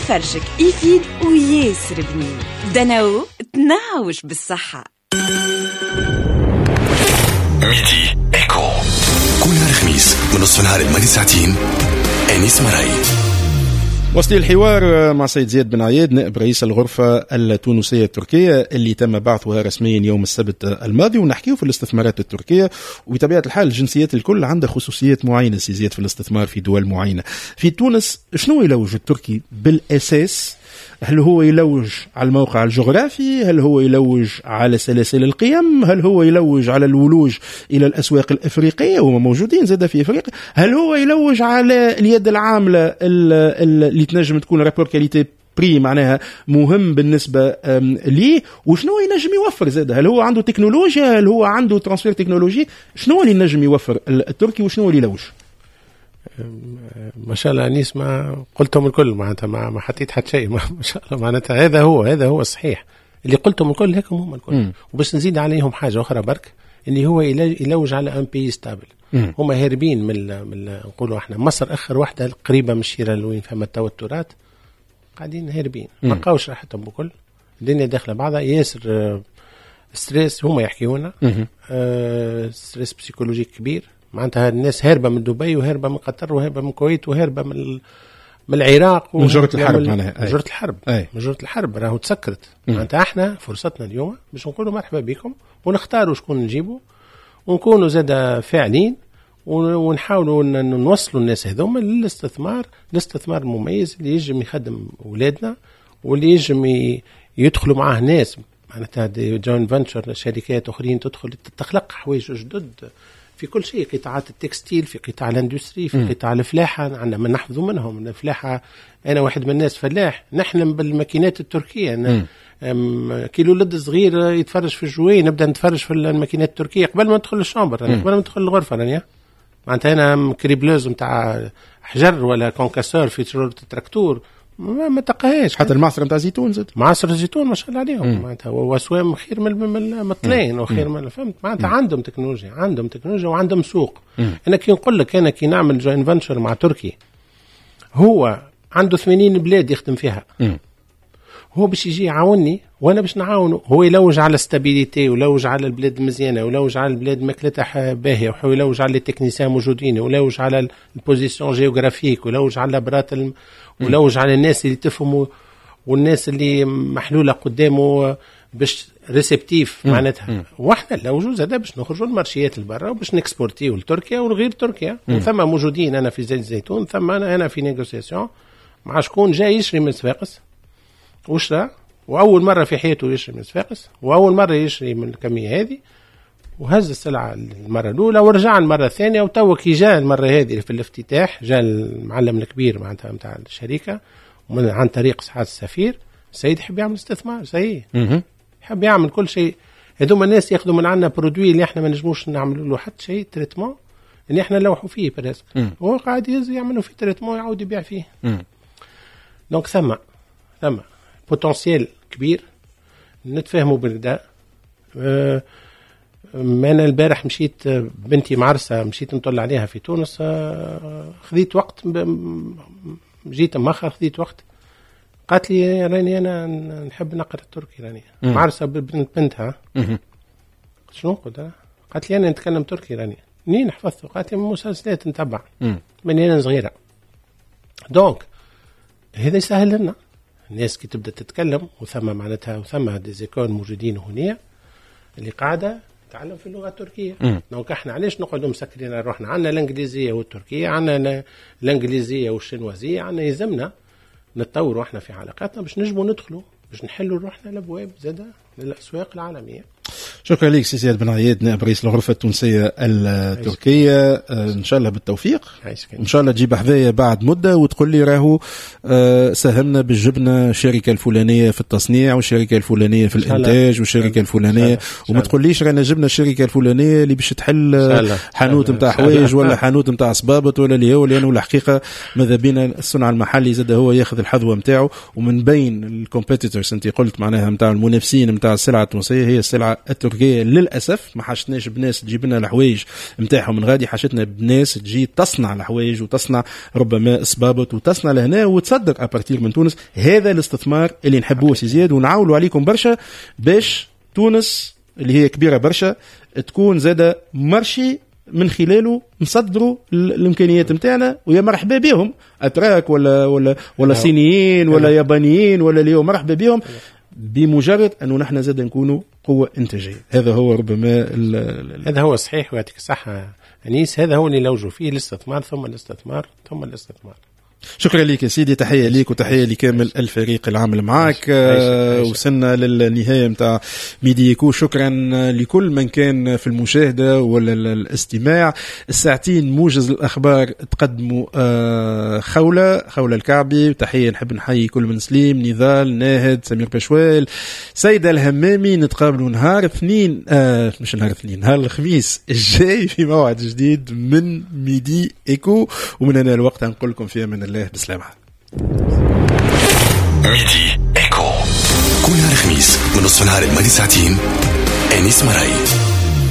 يفرشك يفيد وياسر بنين. دناو تنعوش بالصحة. ميدي إيكو كل نهار خميس من نصف النهار لمدة ساعتين. أنيس مراي وصل الحوار مع سيد زياد بن عياد نائب رئيس الغرفة التونسية التركية اللي تم بعثها رسميا يوم السبت الماضي، ونحكيه في الاستثمارات التركية. وبطبيعة الحال الجنسيات الكل عندها خصوصيات معينة سي زياد في الاستثمار في دول معينة. في تونس شنو يلوج التركي بالأساس؟ هل هو يلوج على الموقع الجغرافي؟ هل هو يلوج على سلاسل القيم؟ هل هو يلوج على الولوج إلى الأسواق الأفريقية وهم موجودين زادة في أفريقيا؟ هل هو يلوج على اليد العاملة اللي تنجم تكون رابور كاليتي بري معناها مهم بالنسبة ليه؟ وشنو ينجم يوفر زادة؟ هل هو عنده تكنولوجيا؟ هل هو عنده ترانسفير تكنولوجي؟ شنو اللي ينجم يوفر التركي وشنو اللي يلوج؟ ما شاء الله أنيس، ما قلتم الكل معناتها ما حطيت حد شيء ما شاء الله معناتها هذا هو الصحيح اللي قلتم الكل، هيك هم الكل. وبس نزيد عليهم حاجة أخرى برك، اللي هو يلوج على ان بي ستابل. هم هاربين من نقولوا احنا مصر اخر واحدة قريبة من الشيرة لوين فما التوترات، قاعدين هاربين ما بقاوش راحتهم بكل الدنيا داخله بعضها. ياسر ستريس هم يحكيونا، ستريس بسيكولوجي كبير معناتها. الناس هاربة من دبي وهاربة من قطر وهاربة من الكويت وهاربة من العراق من جرة الحرب معناها من جرة الحرب راهو تسكرت. معناتها احنا فرصتنا اليوم باش نقولوا مرحبا بكم ونختاروا شكون نجيبوا ونكونوا زادا فاعلين ونحاولوا نوصلوا الناس هذوما للاستثمار المميز اللي يجم يخدم أولادنا واللي يجم يدخلوا معاه ناس معناتها جوين فنتشر، شركات أخرين تدخل تخلق حوايج جدد في كل شيء، قطاعات التكستيل، في قطاع الاندستري، في قطاع الفلاحة. عندنا من نحفظوا منهم الفلاحة. أنا واحد من الناس فلاح، نحلم بالماكينات التركية. كيلو لد صغير يتفرج في الجوين، نبدأ نتفرج في الماكينات التركية قبل ما ندخل الشامبر، قبل ما ندخل الغرفة. معناتها أنا كريبلوز متاع حجر ولا كونكاسور في تراكتور ما تلقاهاش. حتى المعصر متاع زيتون زاد، معصر الزيتون ما شاء الله عليهم معناتها، واسوام خير من الطلين وخير من فهمت معناتها. عندهم تكنولوجيا وعندهم سوق. انا كي نقول لك انا كي نعمل جوين فنتشر مع تركي، هو عنده 80 بلاد يخدم فيها، هو باش يجي يعاونني وانا باش نعاونه. هو يلوج على استابيليتي ويلوج على البلاد المزيانه ويلوج على البلاد ماكلتها باهيه ويلوج على التكنيسيان موجودين ويلوج على البوزيسيون جيوغرافيك ويلوج على الابرات ولوج على الناس اللي تفهموا والناس اللي محلوله قدامه باش ريسبتيف معناتها. واحنا لوجو زاده باش نخرجوا المارشيات البرا وباش نكسبورتيو لتركيا والغير تركيا. ثم موجودين انا في زيت الزيتون، ثم انا في نيغوسياسيون مع شكون جاي يشري من صفاقس وشرا، واول مره في حياته يشري من صفاقس واول مره يشري من الكميه هذه، وهز السلعه المره الاولى ورجع المره الثانيه. وتوا كي جاء المره هذه في الافتتاح جاء المعلم الكبير معناتها نتاع الشركه عن طريق سعادة السفير. السيد يحب يعمل استثمار صحيح، يحب يعمل كل شيء. هذوما الناس ياخذوا من عندنا برودوي اللي احنا ما نجموش نعملوا له حتى شيء تريتمون اللي احنا نلوحوا فيه بريسك، هو قاعد يعملوا فيه تريتمون يعاود يبيع فيه. دونك ثم بوتنسيال كبير نتفاهموا بالرداء. أنا البارح مشيت بنتي معرسة مشيت نطلع عليها في تونس، خذيت وقت جيت مأخر خذيت وقت. قالت لي راني أنا نحب نقرأ التركي راني معرسة بنتها. شنو قلت؟ قالت لي أنا نتكلم تركي راني منين حفظته؟ قالت لي من مسلسلات نتبع من أنا صغيرة. دونك هذا يسهل لنا الناس كي تبدأ تتكلم وثم معناتها وثم ديزيكون موجودين هنا اللي قاعدة تعلم في اللغة التركية. دونك احنا علاش نقعدوا مسكرين روحنا؟ عندنا الانجليزية والتركية، عندنا الانجليزية والشنوازية، عندنا يلزمنا نتطوروا احنا في علاقاتنا باش نجموا ندخلوا باش نحلوا روحنا الابواب زاده للاسواق العالميه. شكرا لك سي زياد بن عياد نائب رئيس الغرفة التونسية التركية. إن شاء الله بالتوفيق، إن شاء الله تجيب حذايا بعد مدة وتقول لي راهو ساهمنا بالجبنة الشركة الفلانية في التصنيع والشركة الفلانية في الإنتاج والشركة الفلانية، وما تقوليش رانا جبنا الشركة الفلانية اللي باش تحل حانوت متاع حوايج ولا حانوت متاع صبابط ولا اللي هو، لأنه الحقيقة ماذا بينا الصنع المحلي زاد هو ياخذ الحذوة متاعه، ومن بين الكومبيتيتورز أنت قلت معناها متاع المنافسين متاع السلعة التونسية هي السلعة التركية. تركيا للاسف ما حاجتناش بناس تجيب لنا الحوايج نتاعهم من غادي، حاجتنا بناس تجي تصنع الحوايج وتصنع ربما اسبابط وتصنع لهنا وتصدر ابارتير من تونس. هذا الاستثمار اللي نحبوه سي زياد، ونعاولوا عليكم برشا باش تونس اللي هي كبيره برشا تكون زاده مرشي من خلاله نصدروا الامكانيات نتاعنا، ويا مرحبا بهم اتراك ولا صينيين ولا يابانيين ولا اليوم مرحبا بهم، بمجرد انه نحن زاد نكونوا قوه انتاجيه. هذا هو ربما هذا هو صحيح ويعطيك الصحه انيس، هذا هو اللي نلوجوا فيه، الاستثمار ثم الاستثمار ثم الاستثمار. شكرا لك يا سيدي، تحية ليك وتحية لكامل الفريق العامل معك. وصلنا للنهاية متاع ميدي إيكو. شكرا لكل من كان في المشاهدة ولا الاستماع. الساعتين موجز الأخبار تقدموا خولة الكعبي، وتحية نحب نحيي كل من سليم، نضال، ناهد، سمير بشوال، سيدة الهمامي. نتقابلوا نهار اثنين مش نهار اثنين، نهار الخميس الجاي في موعد جديد من ميدي إيكو، ومن هنا الوقت هنقول لكم فيها من الله بسلامة. ميدي إيكو كل نهار خميس من نصف النهار لمدة ساعتين. أنيس مراي.